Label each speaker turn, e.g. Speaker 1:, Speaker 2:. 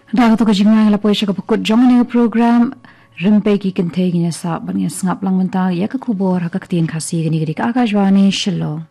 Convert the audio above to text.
Speaker 1: Daga to kajinga la poesha ka pukut jongane program rimpe ki kenthe ginya sa banya sngap lang menta ya ka kubor hakak tien khasi gini gidi ka akajwani shilo